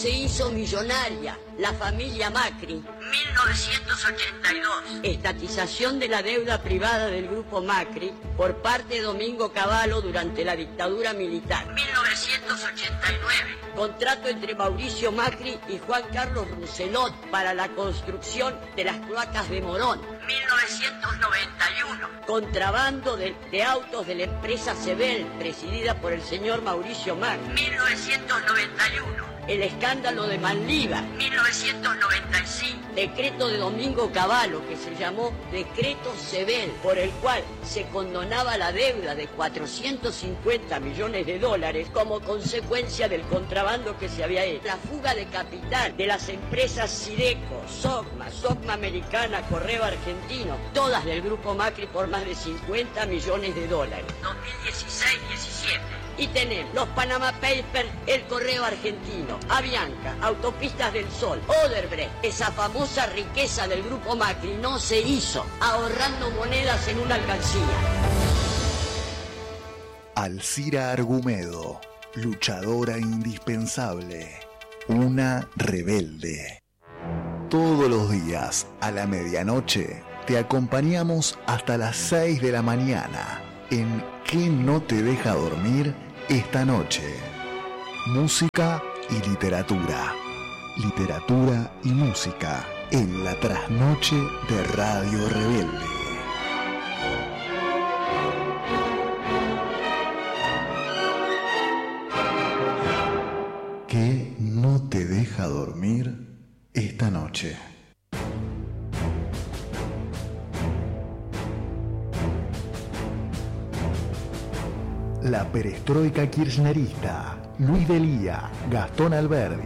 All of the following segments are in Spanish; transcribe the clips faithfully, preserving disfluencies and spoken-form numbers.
Se hizo millonaria la familia Macri. mil novecientos ochenta y dos. Estatización de la deuda privada del grupo Macri por parte de Domingo Cavallo durante la dictadura militar. mil novecientos ochenta y nueve. Contrato entre Mauricio Macri y Juan Carlos Rousselot para la construcción de las cloacas de Morón. mil novecientos noventa y uno. Contrabando de, de autos de la empresa Sebel, presidida por el señor Mauricio Macri. mil novecientos noventa y uno. El escándalo de Manliva. mil novecientos noventa y cinco. Decreto de Domingo Cavallo, que se llamó Decreto Sebel, por el cual se condonaba la deuda de cuatrocientos cincuenta millones de dólares como consecuencia del contrabando que se había hecho. La fuga de capital de las empresas Sideco, Sogma, Sogma Americana, Correo Argentino, todas del grupo Macri por más de cincuenta millones de dólares. dos mil dieciséis diecisiete. Y tenemos los Panama Papers, el Correo Argentino, Avianca, Autopistas del Sol, Odebrecht. Esa famosa riqueza del grupo Macri no se hizo ahorrando monedas en una alcancía. Alcira Argumedo, luchadora indispensable, una rebelde. Todos los días a la medianoche te acompañamos hasta las seis de la mañana en ¿Qué no te deja dormir esta noche? Música y literatura. Literatura y música en la trasnoche de Radio Rebelde. ¿Qué no te deja dormir esta noche? La perestroika kirchnerista, Luis Delía, Gastón Alberdi.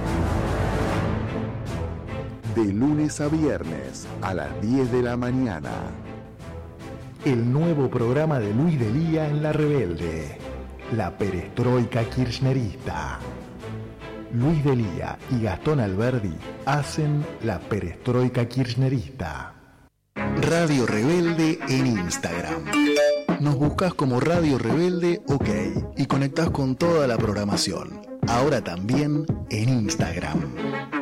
De lunes a viernes a las diez de la mañana. El nuevo programa de Luis Delía en La Rebelde. La perestroika kirchnerista. Luis Delía y Gastón Alberdi hacen la perestroika kirchnerista. Radio Rebelde en Instagram. Nos buscas como Radio Rebelde OK y conectás con toda la programación. Ahora también en Instagram.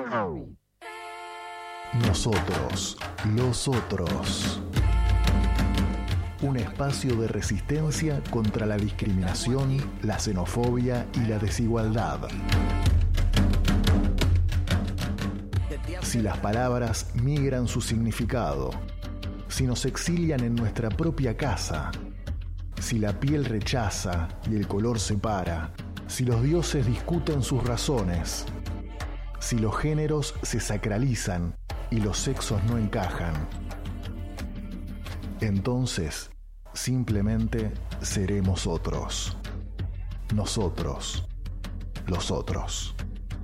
Nosotros, los otros. Un espacio de resistencia contra la discriminación, la xenofobia y la desigualdad. Si las palabras migran su significado, si nos exilian en nuestra propia casa, si la piel rechaza y el color separa, si los dioses discuten sus razones, si los géneros se sacralizan y los sexos no encajan, entonces simplemente seremos otros. Nosotros, los otros.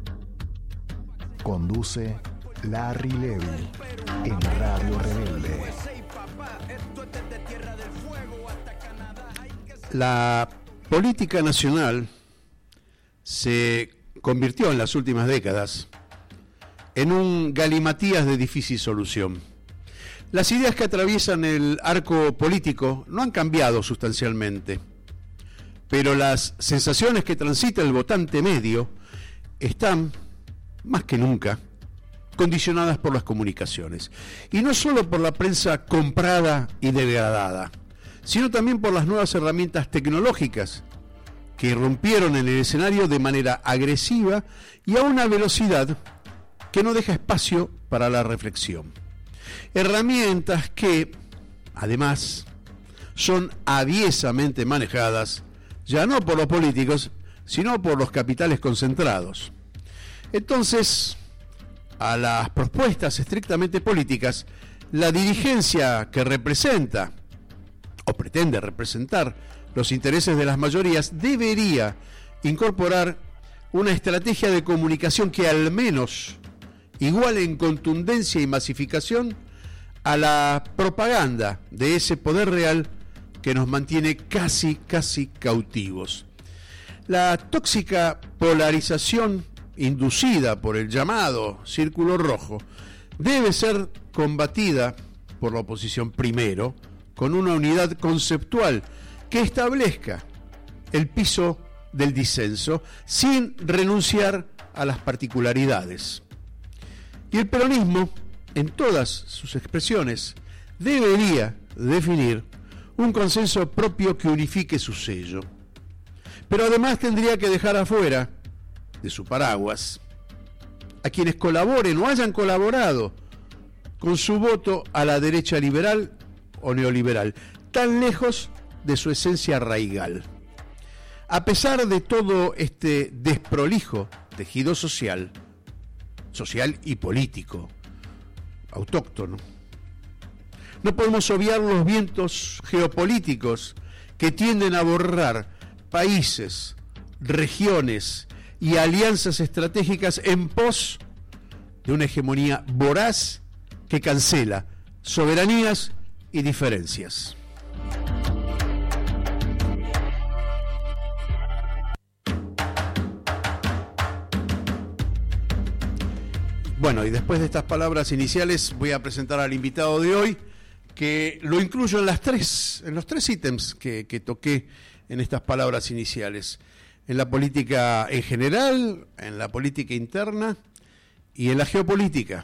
Conduce Larry Levy en Radio Rebelde. La política nacional se convirtió en las últimas décadas en un galimatías de difícil solución. Las ideas que atraviesan el arco político no han cambiado sustancialmente, pero las sensaciones que transita el votante medio están, más que nunca, condicionadas por las comunicaciones. Y no solo por la prensa comprada y degradada, sino también por las nuevas herramientas tecnológicas que irrumpieron en el escenario de manera agresiva y a una velocidad que no deja espacio para la reflexión. Herramientas que, además, son aviesamente manejadas, ya no por los políticos, sino por los capitales concentrados. Entonces, a las propuestas estrictamente políticas, la dirigencia que representa o pretende representar los intereses de las mayorías debería incorporar una estrategia de comunicación que al menos iguale en contundencia y masificación a la propaganda de ese poder real que nos mantiene casi, casi cautivos. La tóxica polarización inducida por el llamado círculo rojo debe ser combatida por la oposición primero, con una unidad conceptual que establezca el piso del disenso sin renunciar a las particularidades. Y el peronismo, en todas sus expresiones, debería definir un consenso propio que unifique su sello. Pero además tendría que dejar afuera de su paraguas a quienes colaboren o hayan colaborado con su voto a la derecha liberal o neoliberal, tan lejos de su esencia raigal. A pesar de todo este desprolijo tejido social, social y político, autóctono, no podemos obviar los vientos geopolíticos que tienden a borrar países, regiones y alianzas estratégicas en pos de una hegemonía voraz que cancela soberanías y diferencias. Bueno, y después de estas palabras iniciales voy a presentar al invitado de hoy, que lo incluyo en las tres, en los tres ítems que, que toqué en estas palabras iniciales. En la política en general, en la política interna y en la geopolítica.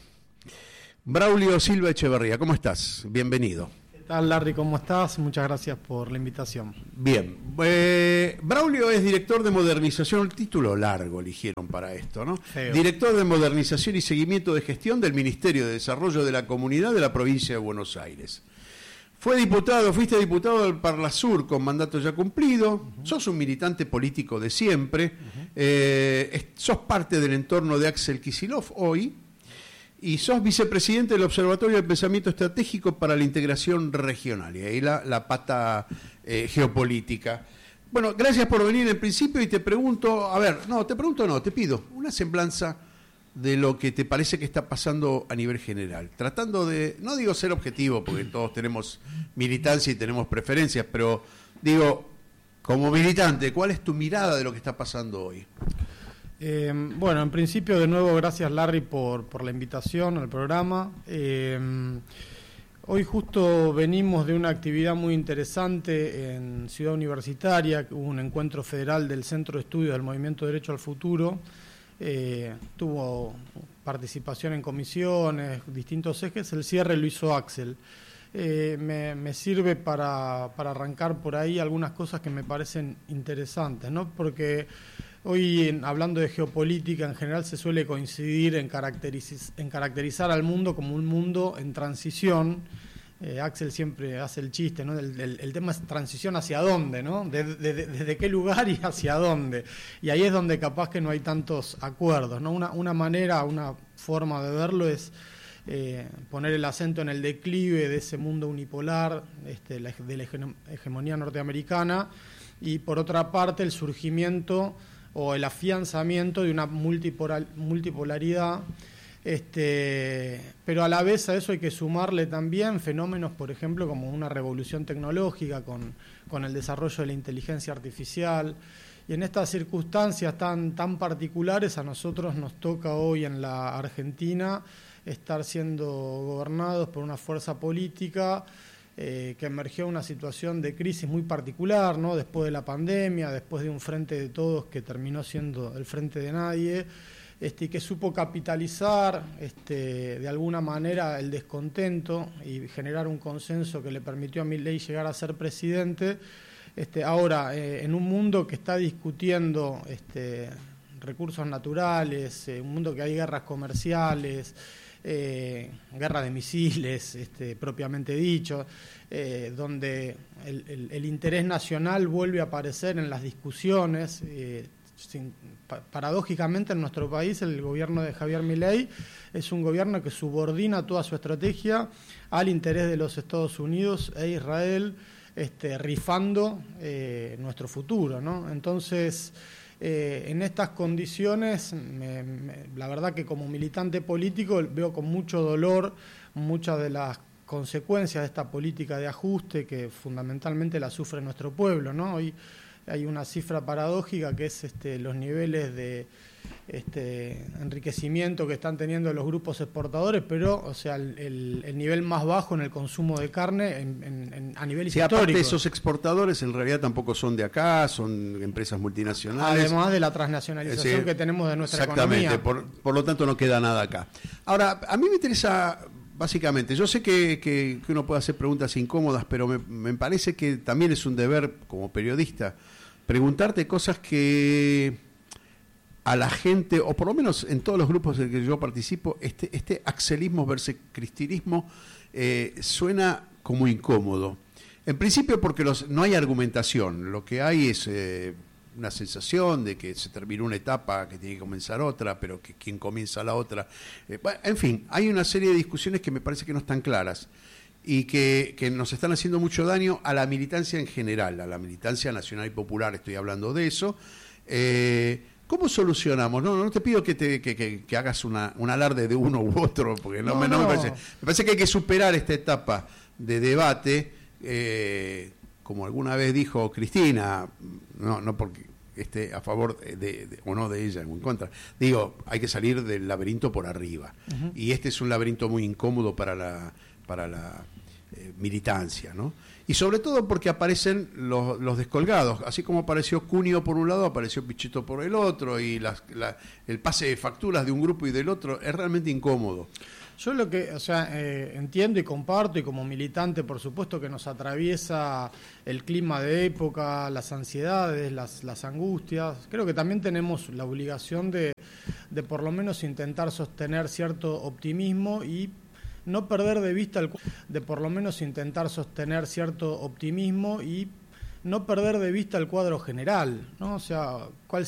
Braulio Silva Echeverría, ¿cómo estás? Bienvenido. ¿Qué tal, Larry? ¿Cómo estás? Muchas gracias por la invitación. Bien. Eh, Braulio es director de modernización, el título largo eligieron para esto, ¿no? Feo. Director de modernización y seguimiento de gestión del Ministerio de Desarrollo de la Comunidad de la Provincia de Buenos Aires. Fue diputado, fuiste diputado del Parlasur con mandato ya cumplido, uh-huh. Sos un militante político de siempre, uh-huh. eh, sos parte del entorno de Axel Kicillof hoy, y sos vicepresidente del Observatorio del Pensamiento Estratégico para la Integración Regional, y ahí la, la pata eh, geopolítica. Bueno, gracias por venir en principio y te pregunto, a ver, no, te pregunto no, te pido una semblanza de lo que te parece que está pasando a nivel general, tratando de, no digo ser objetivo, porque todos tenemos militancia y tenemos preferencias, pero digo, como militante, ¿cuál es tu mirada de lo que está pasando hoy? Eh, bueno, en principio, de nuevo, gracias, Larry, por, por la invitación al programa. Eh, hoy justo venimos de una actividad muy interesante en Ciudad Universitaria, hubo un encuentro federal del Centro de Estudios del Movimiento Derecho al Futuro. Eh, tuvo participación en comisiones, distintos ejes. El cierre lo hizo Axel. Eh, me, me sirve para, para arrancar por ahí algunas cosas que me parecen interesantes, ¿no? Porque hoy, en, hablando de geopolítica, en general se suele coincidir en, caracteriz- en caracterizar al mundo como un mundo en transición. Eh, Axel siempre hace el chiste, ¿no? El, el, el tema es transición hacia dónde, ¿no? Desde de, de, de, de qué lugar y hacia dónde. Y ahí es donde capaz que no hay tantos acuerdos, ¿no? Una, una manera, una forma de verlo es eh, poner el acento en el declive de ese mundo unipolar, este, la, de la hegemonía norteamericana, y por otra parte el surgimiento o el afianzamiento de una multipolar, multipolaridad. Este, pero a la vez a eso hay que sumarle también fenómenos, por ejemplo, como una revolución tecnológica con, con el desarrollo de la inteligencia artificial. Y en estas circunstancias tan, tan particulares a nosotros nos toca hoy en la Argentina estar siendo gobernados por una fuerza política eh, que emergió una situación de crisis muy particular, ¿no? Después de la pandemia, después de un frente de todos que terminó siendo el frente de nadie. Este, y que supo capitalizar este, de alguna manera el descontento y generar un consenso que le permitió a Milei llegar a ser presidente. Este, ahora, eh, en un mundo que está discutiendo este, recursos naturales, eh, un mundo que hay guerras comerciales, eh, guerra de misiles, este, propiamente dicho, eh, donde el, el, el interés nacional vuelve a aparecer en las discusiones. Eh, Sin, pa, paradójicamente en nuestro país el gobierno de Javier Milei es un gobierno que subordina toda su estrategia al interés de los Estados Unidos e Israel, este, rifando eh, nuestro futuro, ¿no? Entonces, eh, en estas condiciones, me, me, la verdad que como militante político veo con mucho dolor muchas de las consecuencias de esta política de ajuste que fundamentalmente la sufre nuestro pueblo, ¿no? Hoy hay una cifra paradójica que es este, los niveles de, este enriquecimiento que están teniendo los grupos exportadores, pero o sea el, el, el nivel más bajo en el consumo de carne en, en, en, a nivel sí, histórico. Aparte esos exportadores en realidad tampoco son de acá, son empresas multinacionales. Además de la transnacionalización sí, que tenemos de nuestra exactamente, economía. Por, por lo tanto no queda nada acá. Ahora, a mí me interesa básicamente, yo sé que, que, que uno puede hacer preguntas incómodas, pero me, me parece que también es un deber como periodista preguntarte cosas que a la gente, o por lo menos en todos los grupos en que yo participo, este, este axelismo versus cristinismo eh, suena como incómodo. En principio porque los, no hay argumentación, lo que hay es eh, una sensación de que se terminó una etapa, que tiene que comenzar otra, pero que quien comienza la otra. Eh, bueno, en fin, hay una serie de discusiones que me parece que no están claras y que, que nos están haciendo mucho daño a la militancia en general, a la militancia nacional y popular, estoy hablando de eso. Eh, ¿Cómo solucionamos? No, no te pido que, te, que, que, que hagas una, un alarde de uno u otro, porque no, no, me, no, no me parece. Me parece que hay que superar esta etapa de debate, eh, como alguna vez dijo Cristina, no, no porque esté a favor de, de, de, o no de ella o en contra. Digo, hay que salir del laberinto por arriba. Uh-huh. Y este es un laberinto muy incómodo para la, para la eh, militancia, ¿no? Y sobre todo porque aparecen los, los descolgados, así como apareció Cunio por un lado, apareció Pichetto por el otro, y las, la, el pase de facturas de un grupo y del otro es realmente incómodo. Yo lo que, o sea, eh, entiendo y comparto, y como militante, por supuesto que nos atraviesa el clima de época, las ansiedades, las, las angustias. Creo que también tenemos la obligación de, de por lo menos intentar sostener cierto optimismo y no perder de vista el de por lo menos intentar sostener cierto optimismo y no perder de vista el cuadro general, ¿no? O sea, cuál